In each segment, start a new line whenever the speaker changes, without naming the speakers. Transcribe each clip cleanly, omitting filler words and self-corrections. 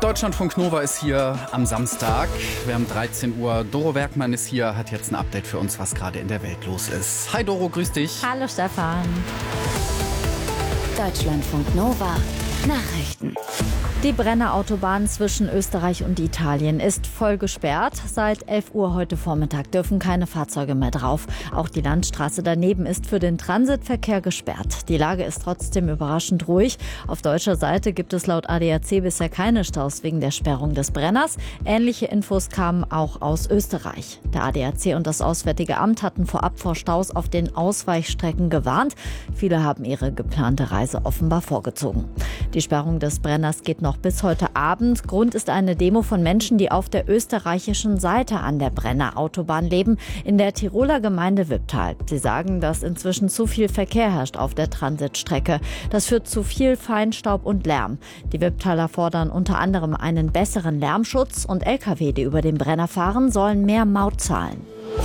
Deutschlandfunk Nova ist hier am Samstag. Wir haben 13 Uhr. Doro Werkmann ist hier, hat jetzt ein Update für uns, was gerade in der Welt los ist. Hi Doro, grüß dich.
Hallo Stefan.
Deutschlandfunk Nova. Nachrichten.
Die Brenner-Autobahn zwischen Österreich und Italien ist voll gesperrt. Seit 11 Uhr heute Vormittag dürfen keine Fahrzeuge mehr drauf. Auch die Landstraße daneben ist für den Transitverkehr gesperrt. Die Lage ist trotzdem überraschend ruhig. Auf deutscher Seite gibt es laut ADAC bisher keine Staus wegen der Sperrung des Brenners. Ähnliche Infos kamen auch aus Österreich. Der ADAC und das Auswärtige Amt hatten vorab vor Staus auf den Ausweichstrecken gewarnt. Viele haben ihre geplante Reise offenbar vorgezogen. Die Sperrung des Brenners geht noch bis heute Abend. Grund ist eine Demo von Menschen, die auf der österreichischen Seite an der Brenner-Autobahn leben, in der Tiroler Gemeinde Wipptal. Sie sagen, dass inzwischen zu viel Verkehr herrscht auf der Transitstrecke. Das führt zu viel Feinstaub und Lärm. Die Wipptaler fordern unter anderem einen besseren Lärmschutz und Lkw, die über den Brenner fahren, sollen mehr Maut zahlen.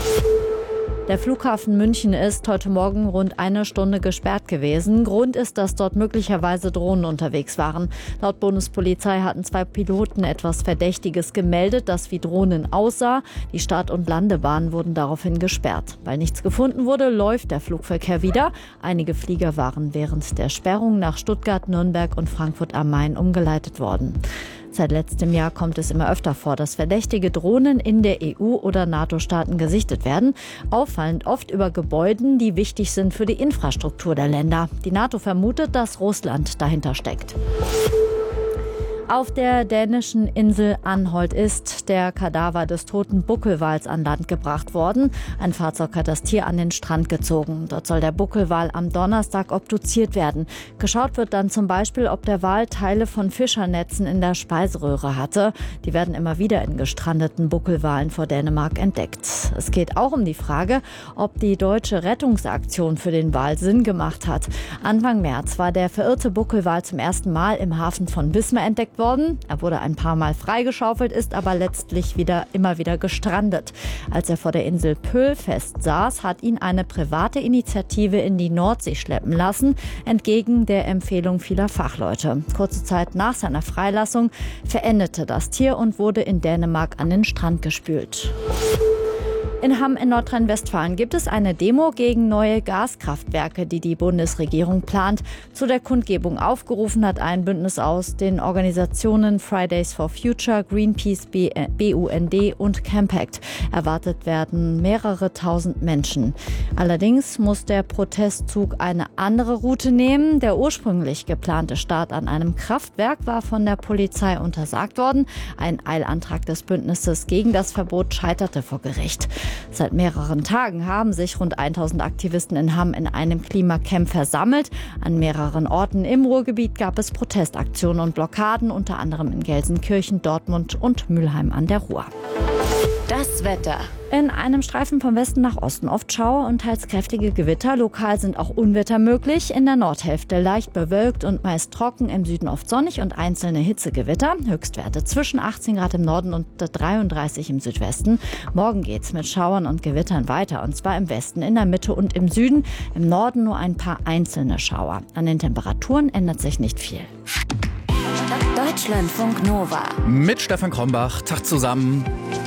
Der Flughafen München ist heute Morgen rund eine Stunde gesperrt gewesen. Grund ist, dass dort möglicherweise Drohnen unterwegs waren. Laut Bundespolizei hatten 2 Piloten etwas Verdächtiges gemeldet, das wie Drohnen aussah. Die Start- und Landebahnen wurden daraufhin gesperrt. Weil nichts gefunden wurde, läuft der Flugverkehr wieder. Einige Flieger waren während der Sperrung nach Stuttgart, Nürnberg und Frankfurt am Main umgeleitet worden. Seit letztem Jahr kommt es immer öfter vor, dass verdächtige Drohnen in der EU- oder NATO-Staaten gesichtet werden. Auffallend oft über Gebäuden, die wichtig sind für die Infrastruktur der Länder. Die NATO vermutet, dass Russland dahinter steckt. Auf der dänischen Insel Anholt ist der Kadaver des toten Buckelwals an Land gebracht worden. Ein Fahrzeug hat das Tier an den Strand gezogen. Dort soll der Buckelwal am Donnerstag obduziert werden. Geschaut wird dann zum Beispiel, ob der Wal Teile von Fischernetzen in der Speiseröhre hatte. Die werden immer wieder in gestrandeten Buckelwalen vor Dänemark entdeckt. Es geht auch um die Frage, ob die deutsche Rettungsaktion für den Wal Sinn gemacht hat. Anfang März war der verirrte Buckelwal zum ersten Mal im Hafen von Wismar entdeckt worden. Er wurde ein paar Mal freigeschaufelt, ist aber letztlich immer wieder gestrandet. Als er vor der Insel Pöhl festsaß, hat ihn eine private Initiative in die Nordsee schleppen lassen, entgegen der Empfehlung vieler Fachleute. Kurze Zeit nach seiner Freilassung verendete das Tier und wurde in Dänemark an den Strand gespült. In Hamm in Nordrhein-Westfalen gibt es eine Demo gegen neue Gaskraftwerke, die die Bundesregierung plant. Zu der Kundgebung aufgerufen hat ein Bündnis aus den Organisationen Fridays for Future, Greenpeace, BUND und Campact. Erwartet werden mehrere tausend Menschen. Allerdings muss der Protestzug eine andere Route nehmen. Der ursprünglich geplante Start an einem Kraftwerk war von der Polizei untersagt worden. Ein Eilantrag des Bündnisses gegen das Verbot scheiterte vor Gericht. Seit mehreren Tagen haben sich rund 1000 Aktivisten in Hamm in einem Klimacamp versammelt. An mehreren Orten im Ruhrgebiet gab es Protestaktionen und Blockaden, unter anderem in Gelsenkirchen, Dortmund und Mülheim an der Ruhr.
Das Wetter.
In einem Streifen vom Westen nach Osten oft Schauer und teils kräftige Gewitter. Lokal sind auch Unwetter möglich. In der Nordhälfte leicht bewölkt und meist trocken. Im Süden oft sonnig und einzelne Hitzegewitter. Höchstwerte zwischen 18 Grad im Norden und 33 im Südwesten. Morgen geht's mit Schauern und Gewittern weiter. Und zwar im Westen, in der Mitte und im Süden. Im Norden nur ein paar einzelne Schauer. An den Temperaturen ändert sich nicht viel.
Deutschlandfunk Nova.
Mit Stefan Krombach. Tag zusammen.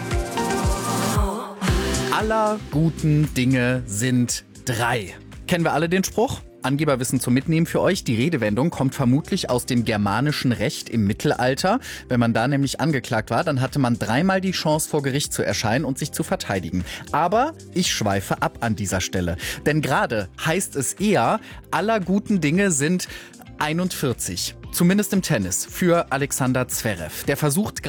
Aller guten Dinge sind 3. Kennen wir alle den Spruch? Angeberwissen zum Mitnehmen für euch. Die Redewendung kommt vermutlich aus dem germanischen Recht im Mittelalter. Wenn man da nämlich angeklagt war, dann hatte man 3-mal die Chance, vor Gericht zu erscheinen und sich zu verteidigen. Aber ich schweife ab an dieser Stelle. Denn gerade heißt es eher, aller guten Dinge sind 41. Zumindest im Tennis für Alexander Zverev. Der versucht